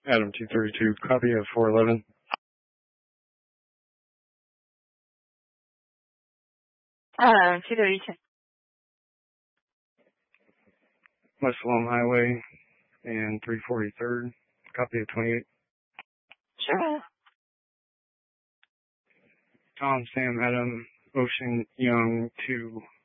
Adam 232, copy of 411. Adam 232. West Salem Highway and 343rd, copy of 28. Sure. Tom, Sam, Adam, Ocean, Young, 2.